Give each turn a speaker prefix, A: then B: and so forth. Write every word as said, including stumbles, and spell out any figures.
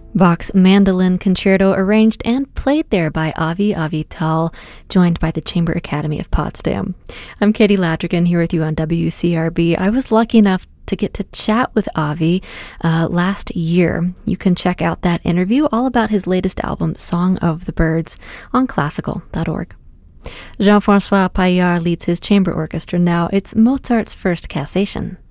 A: Bach's Mandolin Concerto, arranged and played there by Avi Avital, joined by the Chamber Academy of Potsdam. I'm Katie Ladrigan here with you on W C R B. I was lucky enough to get to chat with Avi uh, last year. You can check out that interview all about his latest album, Song of the Birds, on classical dot org. Jean-Francois Paillard leads his chamber orchestra now. It's Mozart's first Cassation.